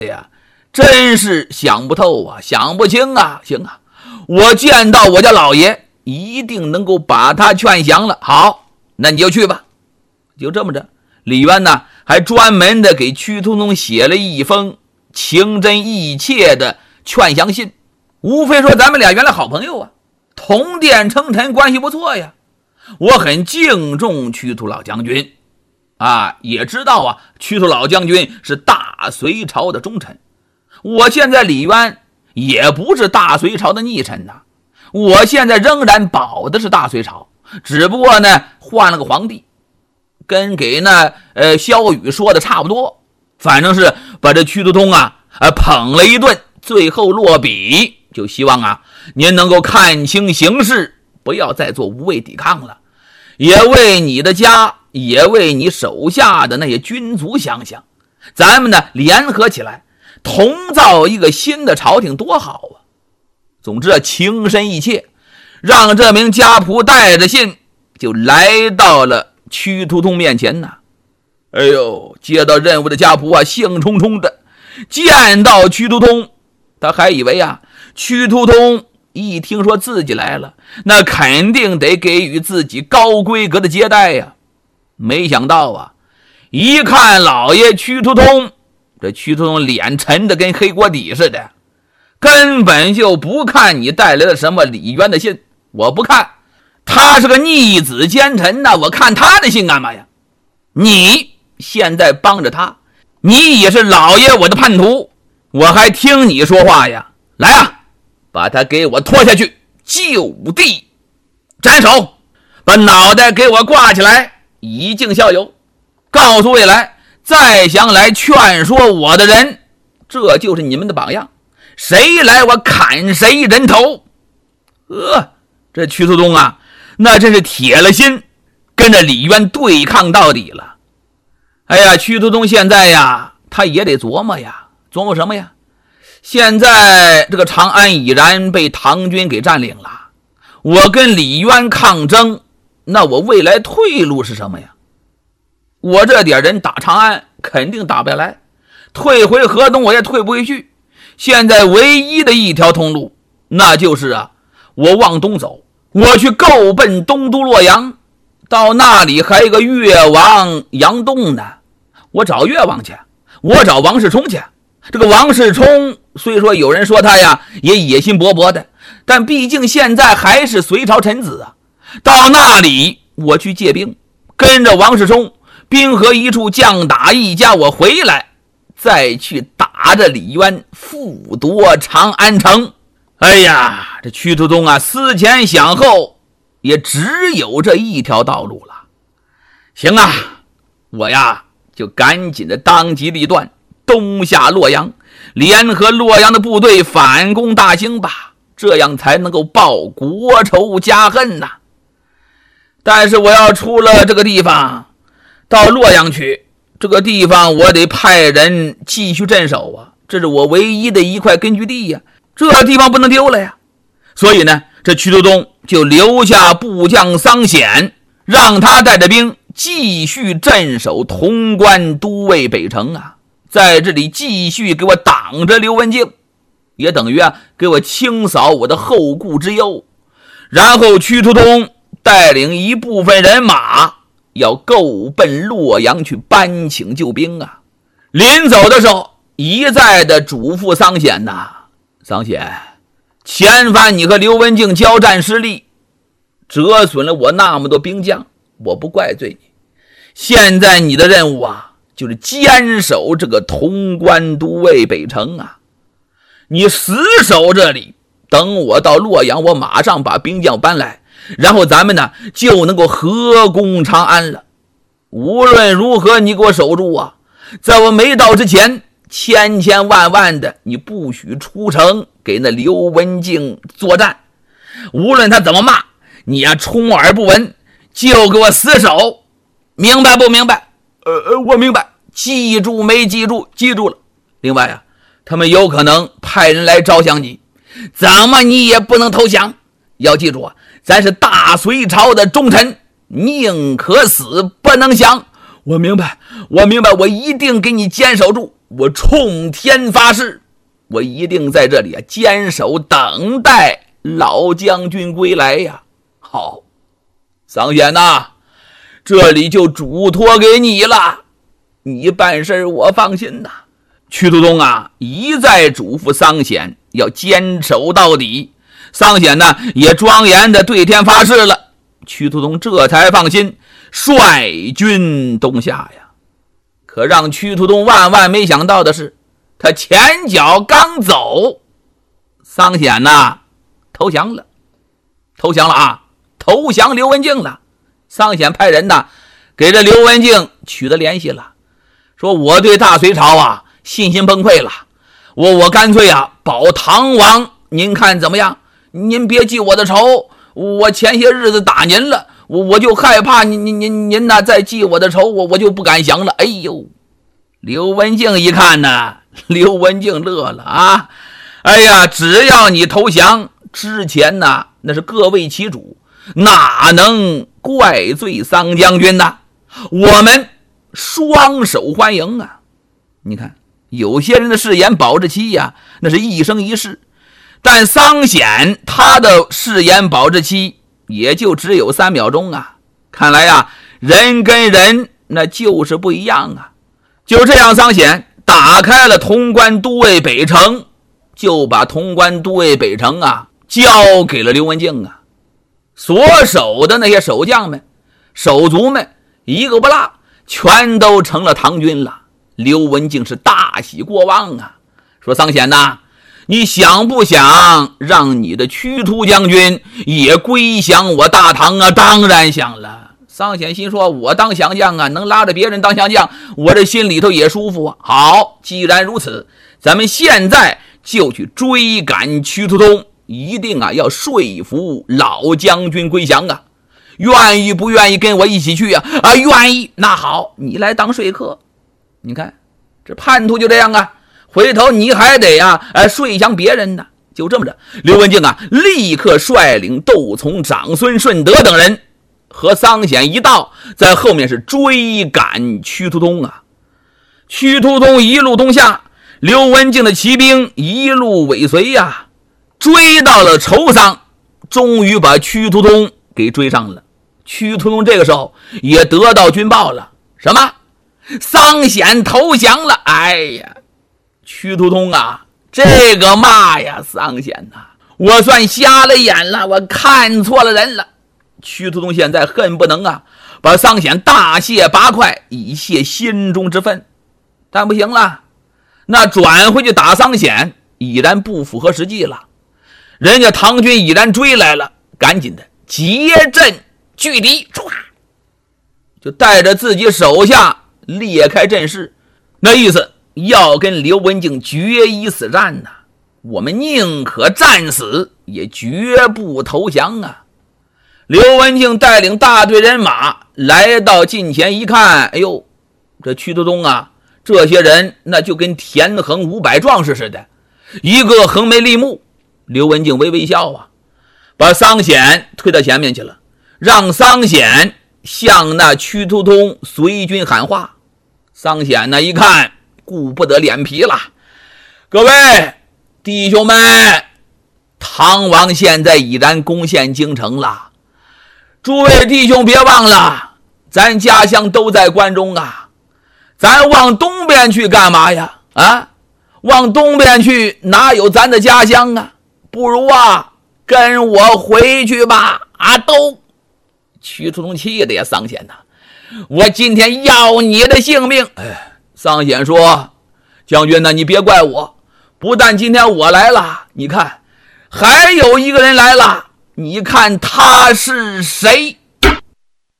呀，真是想不透啊，想不清啊。行啊，我见到我家老爷一定能够把他劝降了。好，那你就去吧。就这么着，李渊呢还专门的给屈突通写了一封情真意切的劝降信，无非说咱们俩原来好朋友啊，同殿称臣，关系不错呀。我很敬重屈突老将军啊，也知道啊，屈突老将军是大隋朝的忠臣。我现在李渊也不是大隋朝的逆臣呐，我现在仍然保的是大隋朝，只不过呢换了个皇帝，跟给那萧雨说的差不多，反正是把这屈突通啊捧了一顿，最后落笔就希望啊您能够看清形势，不要再做无谓抵抗了，也为你的家，也为你手下的那些军卒想想，咱们呢联合起来同造一个新的朝廷多好啊。总之啊，情深意切，让这名家仆带着信就来到了屈突通面前呐。哎呦，接到任务的家仆啊兴冲冲的，见到屈突通，他还以为啊屈突通一听说自己来了，那肯定得给予自己高规格的接待呀。没想到啊，一看老爷屈突通，这屈突通脸沉的跟黑锅底似的，根本就不看你带来了什么李渊的信，我不看，他是个逆子奸臣呐，我看他的信干嘛呀？你现在帮着他，你也是老爷我的叛徒，我还听你说话呀？来啊，把他给我拖下去，就地斩首，把脑袋给我挂起来，以儆效尤。告诉未来再想来劝说我的人，这就是你们的榜样，谁来我砍谁人头。这屈突通啊，那真是铁了心跟着李渊对抗到底了。哎呀，屈突通现在呀，他也得琢磨呀，琢磨什么呀？现在这个长安已然被唐军给占领了，我跟李渊抗争，那我未来退路是什么呀？我这点人打长安肯定打不下来，退回河东我也退不回去。现在唯一的一条通路，那就是啊，我往东走，我去够奔东都洛阳，到那里还有个越王杨栋呢，我找越王去，我找王世充去。这个王世充虽说有人说他呀也野心勃勃的，但毕竟现在还是隋朝臣子啊。到那里我去借兵，跟着王世充兵合一处，将打一家，我回来再去打着李渊复夺长安城。哎呀，这屈突通啊思前想后，也只有这一条道路了。行啊，我呀就赶紧的当机立断，东下洛阳，联合洛阳的部队反攻大兴吧，这样才能够报国仇家恨呐。但是我要出了这个地方到洛阳去，这个地方我得派人继续镇守啊，这是我唯一的一块根据地呀，这地方不能丢了呀。所以呢，这屈突通就留下部将桑显，让他带着兵继续镇守潼关都尉北城啊，在这里继续给我挡着刘文静，也等于啊给我清扫我的后顾之忧。然后屈突通带领一部分人马要够奔洛阳去搬请救兵啊。临走的时候一再的嘱咐桑显呐，桑显，前番你和刘文静交战失利，折损了我那么多兵将，我不怪罪你。现在你的任务啊，就是坚守这个潼关都尉北城啊。你死守这里，等我到洛阳，我马上把兵将搬来，然后咱们呢就能够合攻长安了。无论如何你给我守住啊，在我没到之前，千千万万的你不许出城给那刘文静作战，无论他怎么骂你呀，充耳不闻，就给我死守，明白不明白？我明白。记住没记住？记住了。另外啊，他们有可能派人来招降你，怎么你也不能投降。要记住啊，咱是大隋朝的忠臣，宁可死不能降。我明白，我一定给你坚守住。 我冲天发誓，我一定在这里坚守等待老将军归来呀。好，桑显呐，这里就嘱托给你了，你办事我放心呐。屈突通啊，一再嘱咐桑显要坚守到底。桑显呢，也庄严的对天发誓了。屈突通这才放心，率军东下呀。可让屈突通万万没想到的是，他前脚刚走，桑显呐投降了啊，投降刘文静了。桑显派人呐给这刘文静取得联系了，说我对大隋朝啊信心崩溃了，我干脆啊保唐王，您看怎么样？您别记我的仇，我前些日子打您了，我就害怕您呐再记我的仇，我就不敢降了。哎呦，刘文静一看呢，刘文静乐了啊！哎呀，只要你投降，之前呢那是各为其主，哪能怪罪桑将军呢？我们双手欢迎啊！你看，有些人的誓言保质期呀，那是一生一世，但桑显他的誓言保质期也就只有3秒钟啊！看来啊，人跟人那就是不一样啊！就这样，桑显打开了潼关都尉北城，就把潼关都尉北城啊交给了刘文静啊。所守的那些守将们、手足们，一个不落，全都成了唐军了。刘文静是大喜过望啊，说桑显呐，你想不想让你的屈突将军也归降我大唐啊？当然想了。桑显心说，我当降将啊，能拉着别人当降将，我这心里头也舒服啊。好，既然如此，咱们现在就去追赶屈突通，一定啊要说服老将军归降啊。愿意不愿意跟我一起去啊？啊，愿意。那好，你来当说客。你看这叛徒就这样啊，回头你还得说降别人呢。就这么着，刘文静啊立刻率领窦从、长孙顺德等人和桑显一道，在后面是追赶屈突通啊。屈突通一路东下，刘文静的骑兵一路尾随啊，追到了仇桑，终于把屈突通给追上了。屈突通这个时候也得到军报了，什么？桑显投降了。哎呀，屈突通啊，这个骂呀，桑显呐，我算瞎了眼了，我看错了人了。屈突通现在恨不能啊把桑显大卸八块，以泄心中之愤。但不行了，那转回去打桑显已然不符合实际了。人家唐军已然追来了，赶紧的结阵拒敌，就带着自己手下裂开阵势，那意思要跟刘文静决一死战呐。我们宁可战死，也绝不投降啊！刘文静带领大队人马来到近前一看，哎呦，这屈突通啊，这些人那就跟田横500壮士似的，一个横眉立目。刘文静微微笑啊，把桑显推到前面去了，让桑显向那屈突通随军喊话。桑显呢一看，顾不得脸皮了，各位弟兄们，唐王现在已然攻陷京城了，诸位弟兄别忘了，咱家乡都在关中啊，咱往东边去干嘛呀？啊，往东边去哪有咱的家乡啊？不如啊跟我回去吧。啊，都屈突通气的呀，桑显呐，我今天要你的性命。桑显说，将军呢，你别怪我，不但今天我来了，你看还有一个人来了，你看他是谁？